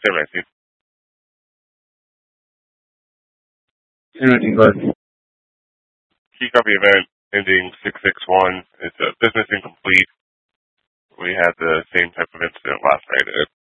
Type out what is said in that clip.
Same message. Anything good? Key copy event ending 661. It's a business incomplete. We had the same type of incident last night.